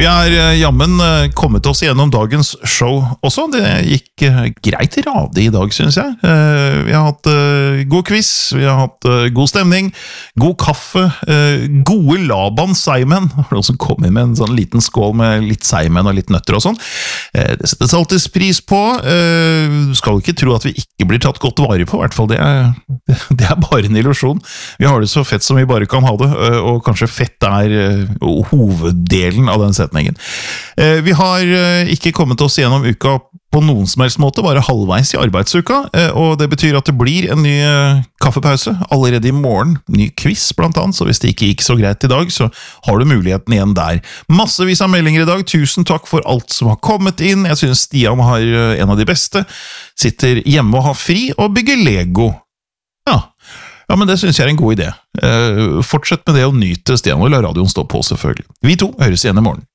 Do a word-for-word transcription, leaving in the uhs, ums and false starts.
Vi er jammen kommet oss gjennom dagens show også. Det gikk greit radig i dag, synes jeg. Vi har hatt god quiz, vi har hatt god stemning, god kaffe, gode Laban Seimen. Det var noen som kom inn med en sånn liten skål med litt Seimen og litt nøtter og sånn. Det settes alltid pris på. Du skal ikke tro at vi ikke blir tatt godt vare på, i hvert fall det er, det er bare en illusjon. Vi har det så fett som vi bare kan ha det, og kanskje fett er hoveddelen av den setningen. Vi har ikke kommet oss gjennom uka på noen som helst måte, bare halvveis i arbeidsuka, og det betyr at det blir en ny kaffepause allerede i morgen, ny quiz blant annet, så hvis det ikke gikk så greit i dag, så har du muligheten igjen der. Massevis av meldinger i dag, tusen takk for alt som har kommet inn, jeg synes Stian har en av de beste, sitter hjemme og har fri og bygger Lego. Ja, ja, men det synes jeg er en god idé. Fortsett med det og nyte Stian, og la radioen stå på selvfølgelig. Vi to høres igjen i morgen.